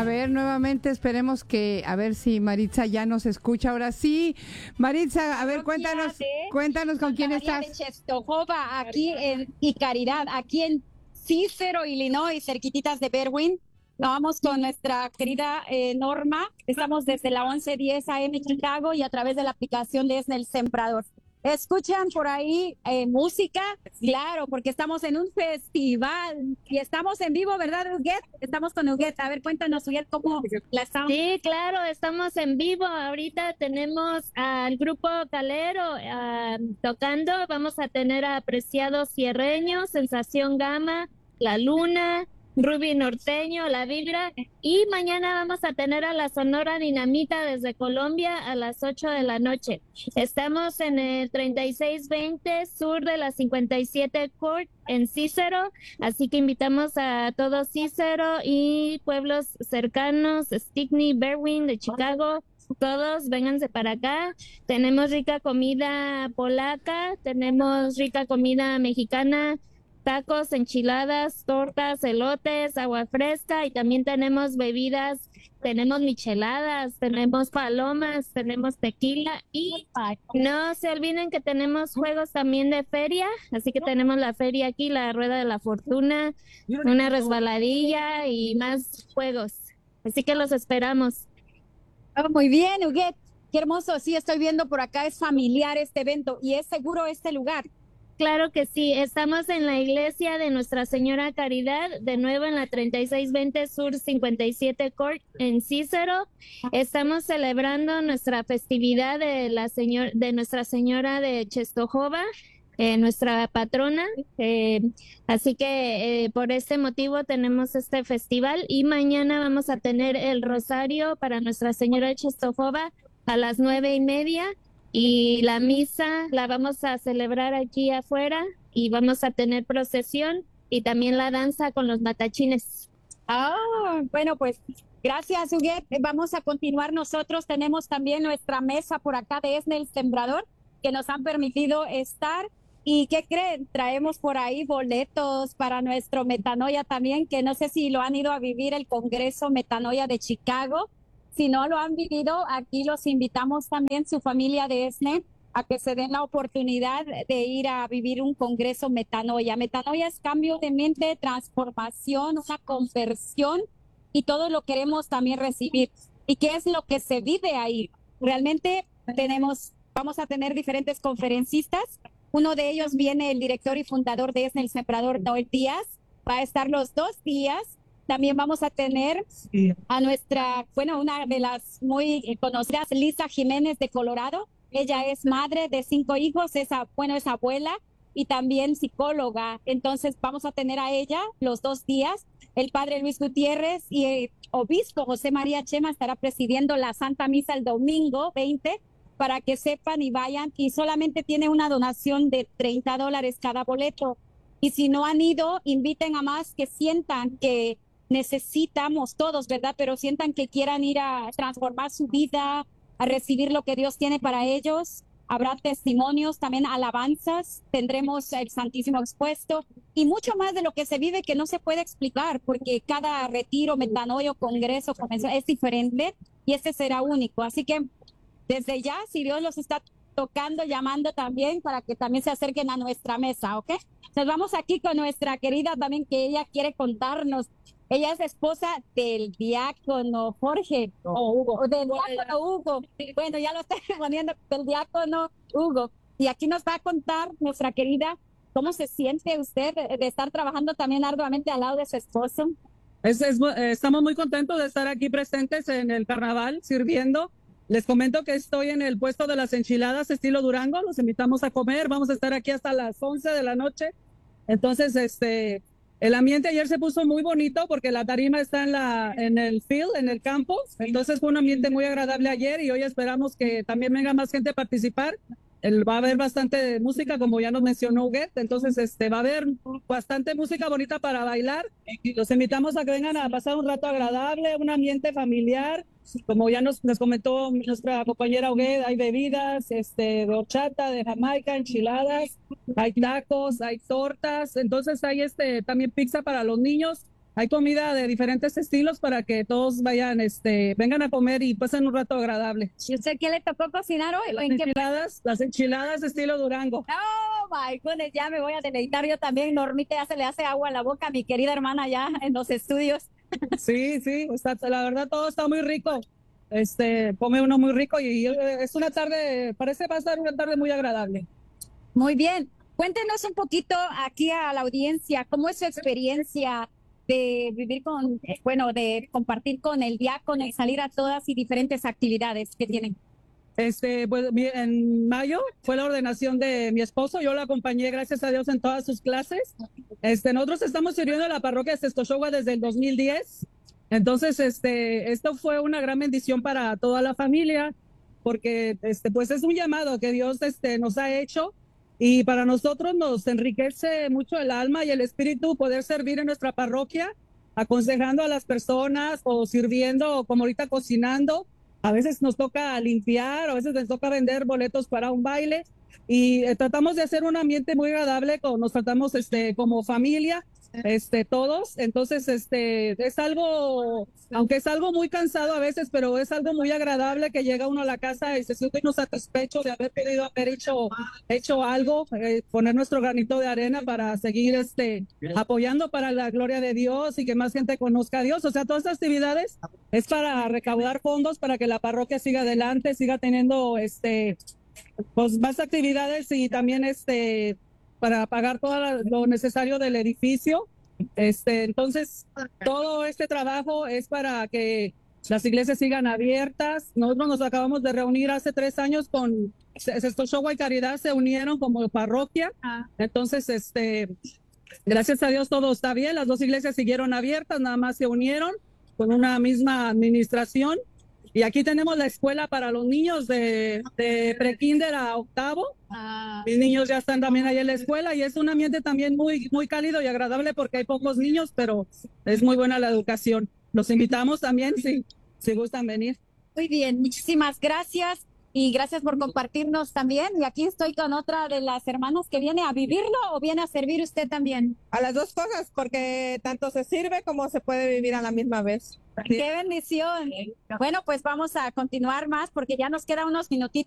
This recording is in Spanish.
A ver, nuevamente esperemos que, a ver si Maritza ya nos escucha. Ahora sí, Maritza, a ver, cuéntanos con quién María estás. de Czestochowa, aquí y Caridad, aquí en Cicero, Illinois, cerquititas de Berwyn. Vamos con nuestra querida Norma. Estamos desde la 11:10 AM Chicago y a través de la aplicación de Esnel Sembrador. ¿Escuchan por ahí música? Claro, porque estamos en un festival y estamos en vivo, ¿verdad, Huguet? Estamos con Huguet. A ver, cuéntanos, Huguet, ¿cómo la estamos? Sí, claro, estamos en vivo. Ahorita tenemos al grupo Calero tocando. Vamos a tener a Preciado Cierreño, Sensación Gama, La Luna, Ruby Norteño, La Vibra. Y mañana vamos a tener a la Sonora Dinamita desde Colombia a las 8 de la noche. Estamos en el 3620 sur de la 57 Court en Cícero. Así que invitamos a todo Cícero y pueblos cercanos, Stickney, Berwyn, de Chicago. Todos vénganse para acá. Tenemos rica comida polaca, tenemos rica comida mexicana, tacos, enchiladas, tortas, elotes, agua fresca y también tenemos bebidas. Tenemos micheladas, tenemos palomas, tenemos tequila y no se olviden que tenemos juegos también de feria, así que tenemos la feria aquí, la Rueda de la Fortuna, una resbaladilla y más juegos. Así que los esperamos. Oh, muy bien, Huguet. Qué hermoso. Sí, estoy viendo por acá, es familiar este evento y es seguro este lugar. Claro que sí, estamos en la iglesia de Nuestra Señora Caridad, de nuevo en la 3620 Sur 57 Court en Cícero. Estamos celebrando nuestra festividad de Nuestra Señora de Czestochowa, nuestra patrona. Así que por este motivo tenemos este festival y mañana vamos a tener el rosario para Nuestra Señora de Czestochowa a las 9:30. Y la misa la vamos a celebrar aquí afuera y vamos a tener procesión y también la danza con los matachines. Bueno, pues gracias, Huguet. Vamos a continuar nosotros. Tenemos también nuestra mesa por acá de Esnel Sembrador que nos han permitido estar. ¿Y qué creen? Traemos por ahí boletos para nuestro Metanoia también, que no sé si lo han ido a vivir el Congreso Metanoia de Chicago. Si no lo han vivido, aquí los invitamos también, su familia de ESNE, a que se den la oportunidad de ir a vivir un congreso Metanoia. Metanoia es cambio de mente, transformación, una conversión y todo lo queremos también recibir. ¿Y qué es lo que se vive ahí? Realmente vamos a tener diferentes conferencistas. Uno de ellos viene el director y fundador de ESNE, el Sembrador Noel Díaz. Va a estar los 2 días. También vamos a tener a una de las muy conocidas, Lisa Jiménez de Colorado. Ella es madre de 5 hijos, es abuela y también psicóloga. Entonces vamos a tener a ella los 2 días. El padre Luis Gutiérrez y el obispo José María Chema estará presidiendo la Santa Misa el domingo 20 para que sepan y vayan. Y solamente tiene una donación de $30 cada boleto. Y si no han ido, inviten a más que sientan que necesitamos todos, ¿verdad? Pero sientan que quieran ir a transformar su vida, a recibir lo que Dios tiene para ellos. Habrá testimonios, también alabanzas, tendremos el Santísimo expuesto y mucho más de lo que se vive que no se puede explicar porque cada retiro, metanoia, congreso es diferente y este será único. Así que desde ya, si Dios los está tocando, llamando también para que también se acerquen a nuestra mesa, ¿ok? Entonces vamos aquí con nuestra querida también que ella quiere contarnos. Ella es esposa del diácono Jorge, del diácono Hugo. Bueno, ya lo estoy poniendo, del diácono Hugo. Y aquí nos va a contar nuestra querida, ¿cómo se siente usted de estar trabajando también arduamente al lado de su esposo? Estamos muy contentos de estar aquí presentes en el carnaval, sirviendo. Les comento que estoy en el puesto de las enchiladas estilo Durango. Los invitamos a comer. Vamos a estar aquí hasta las 11 de la noche. Entonces, el ambiente ayer se puso muy bonito porque la tarima está en el field, en el campo. Entonces fue un ambiente muy agradable ayer y hoy esperamos que también venga más gente a participar. Va a haber bastante música, como ya nos mencionó Huguet. Entonces, va a haber bastante música bonita para bailar. Los invitamos a que vengan a pasar un rato agradable, un ambiente familiar. Como ya nos comentó nuestra compañera Huguet, hay bebidas, de horchata, de Jamaica, enchiladas, hay tacos, hay tortas. Entonces, hay también pizza para los niños. hay comida de diferentes estilos para que todos vayan, vengan a comer y pasen un rato agradable. ¿Y usted qué le tocó cocinar hoy? Las enchiladas estilo Durango. Oh my goodness, ya me voy a deleitar yo también. Normita ya se le hace agua a la boca a mi querida hermana ya en los estudios. Sí, la verdad todo está muy rico. Come uno muy rico y es una tarde, parece va a ser una tarde muy agradable. Muy bien. Cuéntenos un poquito aquí a la audiencia, ¿cómo es su experiencia de vivir de compartir con el diácono y salir a todas y diferentes actividades que tienen? Pues en mayo fue la ordenación de mi esposo, yo lo acompañé, gracias a Dios, en todas sus clases. Nosotros estamos sirviendo en la parroquia de Sestoshogwa desde el 2010. Entonces, esto fue una gran bendición para toda la familia, porque pues es un llamado que Dios nos ha hecho, y para nosotros nos enriquece mucho el alma y el espíritu poder servir en nuestra parroquia, aconsejando a las personas o sirviendo, o como ahorita cocinando. A veces nos toca limpiar, a veces nos toca vender boletos para un baile, y tratamos de hacer un ambiente muy agradable, nos tratamos como familia, todos. Entonces, es algo, aunque es algo muy cansado a veces, pero es algo muy agradable que llega uno a la casa y se siente uno satisfecho de haber podido haber hecho algo, poner nuestro granito de arena para seguir apoyando para la gloria de Dios y que más gente conozca a Dios. O sea, todas estas actividades es para recaudar fondos para que la parroquia siga adelante, siga teniendo pues más actividades, y también para pagar todo lo necesario del edificio. Entonces, todo este trabajo es para que las iglesias sigan abiertas. Nosotros nos acabamos de reunir hace 3 años con Sestoshogwa y Caridad, se unieron como parroquia. Entonces, gracias a Dios todo está bien. Las 2 iglesias siguieron abiertas, nada más se unieron con una misma administración. Y aquí tenemos la escuela para los niños de prekinder a octavo. Mis niños ya están también ahí en la escuela, y es un ambiente también muy, muy cálido y agradable porque hay pocos niños, pero es muy buena la educación. Los invitamos también si gustan venir. Muy bien, muchísimas gracias. Y gracias por compartirnos también. Y aquí estoy con otra de las hermanas que viene a vivirlo, ¿o viene a servir usted también? A las 2 cosas, porque tanto se sirve como se puede vivir a la misma vez. ¡Qué bendición! Bueno, pues vamos a continuar más porque ya nos quedan unos minutitos.